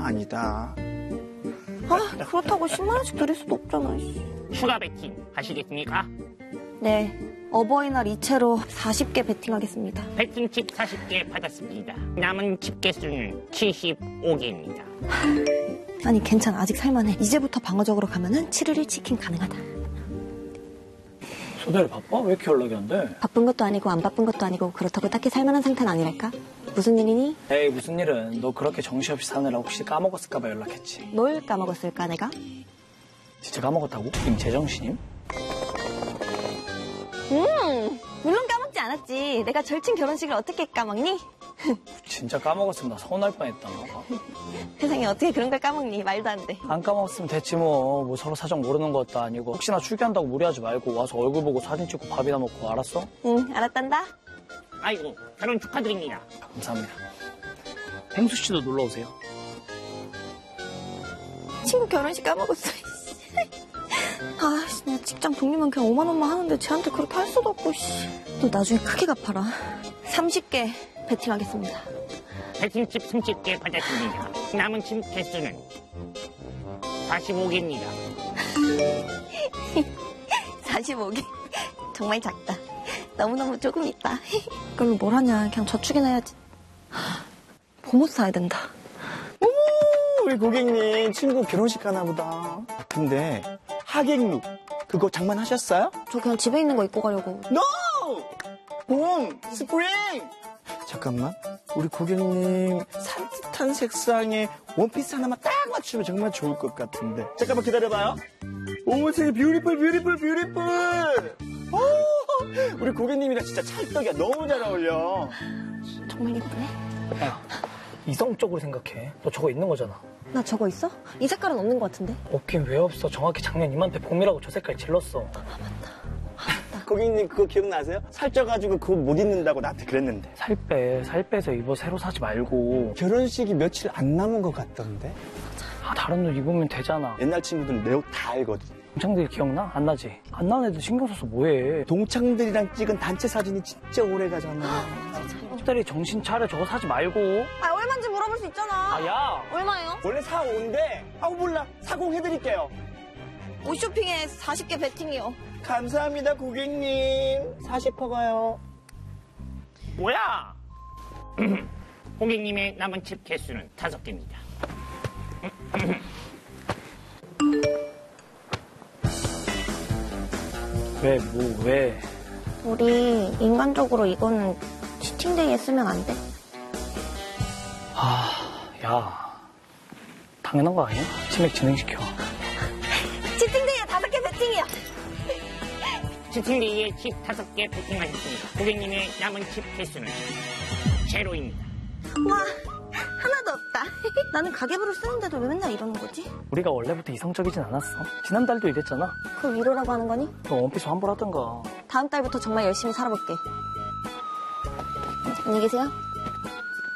아니다. 아, 그렇다고 10만 원씩 드릴 수도 없잖아. 추가 베팅 하시겠습니까? 네, 어버이날 이체로 40개 베팅하겠습니다. 베팅칩 40개 받았습니다. 남은 칩 개수는 75개입니다. 아니 괜찮아, 아직 살만해. 이제부터 방어적으로 가면은 7일 치킨 가능하다. 소대리 바빠? 왜 이렇게 연락이 안 돼? 바쁜 것도 아니고 안 바쁜 것도 아니고 그렇다고 딱히 살만한 상태는 아니랄까? 무슨 일이니? 에이 무슨 일은 너 그렇게 정신없이 사느라 혹시 까먹었을까봐 연락했지. 뭘 까먹었을까 내가? 진짜 까먹었다고? 님 제정신임? 물론 까먹지 않았지. 내가 절친 결혼식을 어떻게 까먹니? 진짜 까먹었으면 나 서운할 뻔했다. 너. 세상에 어떻게 그런 걸 까먹니? 말도 안 돼. 안 까먹었으면 됐지 뭐 서로 사정 모르는 것도 아니고 혹시나 출기한다고 무리하지 말고 와서 얼굴 보고 사진 찍고 밥이나 먹고 알았어? 응, 알았단다. 아이고, 결혼 축하드립니다. 감사합니다. 행수 씨도 놀러 오세요. 친구 결혼식 까먹었어. 아, 내가 직장 독립은 그냥 5만 원만 하는데 쟤한테 그렇게 할 수도 없고. 너 나중에 크게 갚아라. 30개 베팅하겠습니다. 베팅칩 30개 받았습니다. 남은 칩 개수는 45개입니다. 45개. 정말 작다. 너무너무 조금 있다. 그걸로 뭘 하냐. 그냥 저축이나 해야지. 봄옷 사야 된다. 어머, 우리 고객님 친구 결혼식 가나 보다. 근데 하객룩 그거 장만하셨어요? 저 그냥 집에 있는 거 입고 가려고. No! 봄! 스프링! 잠깐만, 우리 고객님 산뜻한 색상의 원피스 하나만 딱 맞추면 정말 좋을 것 같은데. 잠깐만 기다려봐요. 오, 세상에 뷰티풀 뷰티풀 뷰티풀. 오, 우리 고객님이랑 진짜 찰떡이야. 너무 잘 어울려. 정말 예쁘네. 야, 이성적으로 생각해. 너 저거 있는 거잖아. 나 저거 있어? 이 색깔은 없는 것 같은데? 없긴 왜 없어. 정확히 작년 이맘때 봄이라고 저 색깔 질렀어. 고객님 그거 기억나세요? 살쪄가지고 그거 못 입는다고 나한테 그랬는데. 살 빼서 입어. 새로 사지 말고. 결혼식이 며칠 안 남은 것 같던데? 아, 다른 옷 입으면 되잖아. 옛날 친구들은 내 옷 다 알거든. 동창들 기억나? 안 나지? 안 나는 애들 신경 써서 뭐해. 동창들이랑 찍은 단체 사진이 진짜 오래 가잖아. 소대리 정신 차려. 저거 사지 말고. 아, 얼마인지 물어볼 수 있잖아. 아, 야. 얼마예요? 원래 4,5인데 아우 몰라, 40 해드릴게요. 옷 쇼핑에 40개 베팅이요. 감사합니다 고객님. 40%가요. 뭐야? 고객님의 남은 칩 개수는 5개입니다. 왜? 우리 인간적으로 이거는 치팅데이에 쓰면 안 돼? 아, 야. 당연한 거 아니야? 치맥 진행시켜. 치팅데이에 5개 베팅이야. 치팅데이에 칩 5개 베팅하셨습니다. 고객님의 남은 칩 개수는 제로입니다. 와, 하나도 없다. 나는 가계부를 쓰는데도 왜 맨날 이러는 거지? 우리가 원래부터 이성적이진 않았어. 지난달도 이랬잖아. 그걸 위로라고 하는 거니? 너 원피스 환불하던가. 다음 달부터 정말 열심히 살아볼게. 안녕히 계세요.